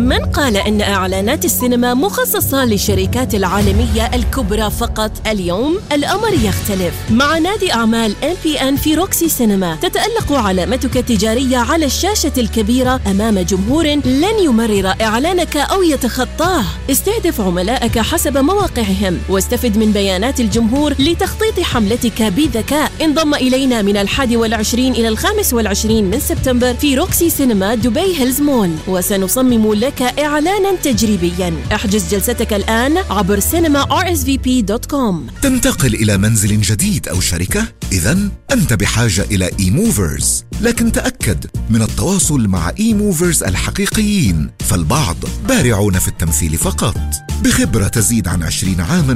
من قال إن إعلانات السينما مخصصة للشركات العالمية الكبرى فقط؟ اليوم الأمر يختلف. مع نادي أعمال MPN في روكسي سينما تتألق علامتك التجارية على الشاشة الكبيرة أمام جمهور لن يمرر إعلانك أو يتخطاه. استهدف عملائك حسب مواقعهم واستفد من بيانات الجمهور لتخطيط حملتك بذكاء. انضم إلينا من 21 إلى 25 من سبتمبر في روكسي سينما دبي هيلز مول، وسنصمم لك إعلانا تجريبيا. احجز جلستك الآن عبر cinema.rsvp.com. تنتقل إلى منزل جديد أو شركة؟ إذن أنت بحاجة إلى e-movers، لكن تأكد من التواصل مع e-movers الحقيقيين، فالبعض بارعون في التمثيل فقط. بخبرة تزيد عن 20 عاما